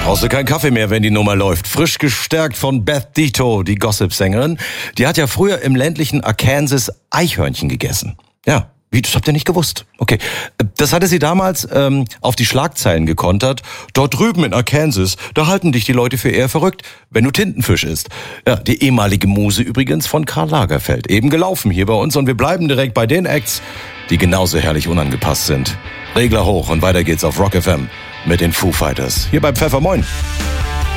brauchst du keinen Kaffee mehr, wenn die Nummer läuft. Frisch gestärkt von Beth Ditto, die Gossip-Sängerin. Die hat ja früher im ländlichen Arkansas Eichhörnchen gegessen. Ja, wie, das habt ihr nicht gewusst. Okay, das hatte sie damals auf die Schlagzeilen gekontert. Dort drüben in Arkansas, da halten dich die Leute für eher verrückt, wenn du Tintenfisch isst. Ja, die ehemalige Muse übrigens von Karl Lagerfeld. Eben gelaufen hier bei uns und wir bleiben direkt bei den Acts, die genauso herrlich unangepasst sind. Regler hoch und weiter geht's auf Rock FM mit den Foo Fighters. Hier bei Pfeffer, moin.